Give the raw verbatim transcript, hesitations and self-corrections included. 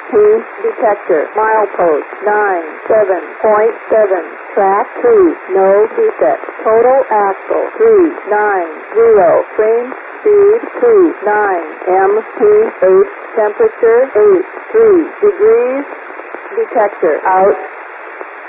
P detector. Milepost nine seven point seven. Track two. No defect. Total axle three nine zero. Frame speed two nine. M P H temperature eight three degrees. Detector out.